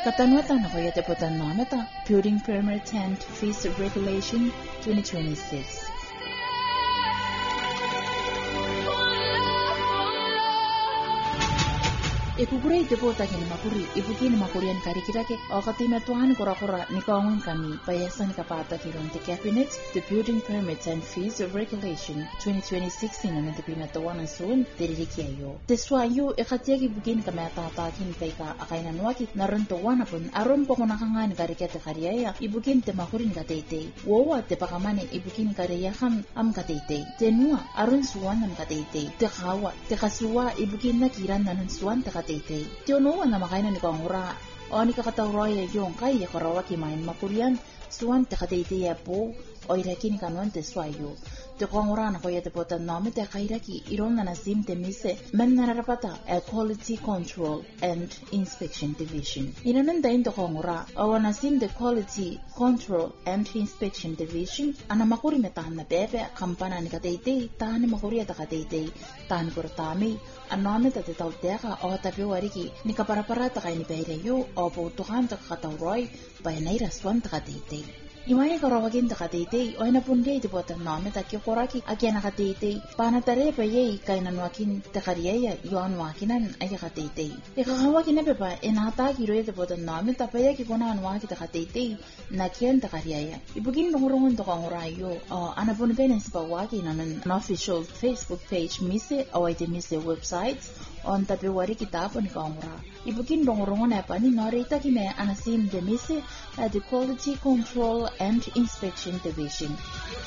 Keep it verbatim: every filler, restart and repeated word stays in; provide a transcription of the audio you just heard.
Katanwata na kaya tepotan namata Building Permit and Fees Regulation twenty twenty-six. Ikugurei tepota kini makuri, ibukini makurian karikirake, o katima tuan kura-kura ni kaungan kami, payasan kapata kilon te Cabinet, the Building Permits and Fees Regulation twenty twenty-six ina na tapina tuan soon, tiririkiayo. Teswa yu, ikatiagi bugin kami atatakin kaika akainan wakit, naron tuan apun, aron po kunakangan karikete kariyaya, ibugin te makurin katete, wawa te pakamane ibugin kariyakam am katete, tenua, aron suwan am katete, te kawa, te kasuwa, ibugin na kiran nanon suwan te katete. Tiono na makaina ni kangura o ni kakatawroya yung kaya karawa kimain makurian suwan te katete ya po o iraki ni kanuan te swayo te kangura na kaya te pota nome te kairaki iron na nasim te mise men narapata a Quality Control and Inspection Division inanan dain te kangura o nasim the Quality Control and Inspection Division ana makuri metahan na bebe kampana ni katete tahan ni makuri ta katete tahan kurtami anome ta te tauteka o tabi wariki ni kaparaparata kay ni Peireyo o putukan ta kakatawroy bayanay raswan ta katete. Imaya karawagin ta katete o inapunggay ti potan nome ta kikoraki agya na katete panatare pa yay kay nanwakin ta kariyaya yuan wakinan ay katete. Ikakawakin na pepa inata kiro ti potan nome ta paya kikuna anwaki ta katete na kiyan ta kariyaya. Ibugin nungurungun to kangurayo o anapunipay na si pawaki na an official Facebook page mise o ay ti mise websites on tabiwari kitapon ni kangura. Ibugin nungurungun na pa ni norita kime anasim de mise at the Quality Control and Inspection Division.